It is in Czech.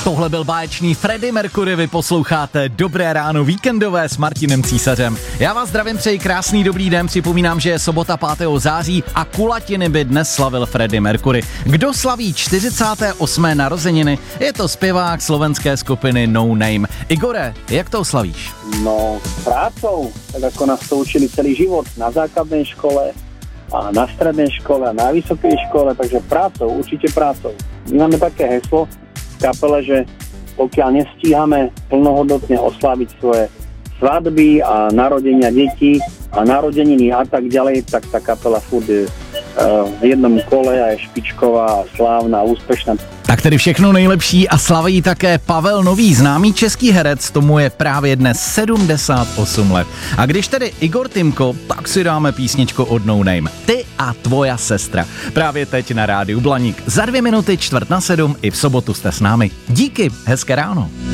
Tohle byl báječný Freddie Mercury, vy posloucháte Dobré ráno víkendové s Martinem Císařem. Já vás zdravím, přeji krásný dobrý den, připomínám, že je sobota 5. září a kulatiny by dnes slavil Freddie Mercury. Kdo slaví 48. narozeniny? Je to zpěvák slovenské skupiny No Name. Igore, jak to slavíš? No, prácou, tak ako nás to učili celý život, na základnej škole a na strednej škole a na vysokej škole, takže prácou, určite prácou. My máme také heslo v kapele, že pokiaľ nestíhame plnohodnotne osláviť svoje svadby a narodenia detí a narodeniny a tak ďalej, tak ta kapela furt je v jednom kole a je špičková, slávna, úspešná. Tak tedy všechno nejlepší a slaví také Pavel Nový, známý český herec, tomu je právě dnes 78 let. A když tedy Igor Timko, tak si dáme písničku od No Name. Ty a tvoja sestra. Právě teď na rádiu Blaník. Za 2 minuty 6:45 i v sobotu jste s námi. Díky, hezké ráno.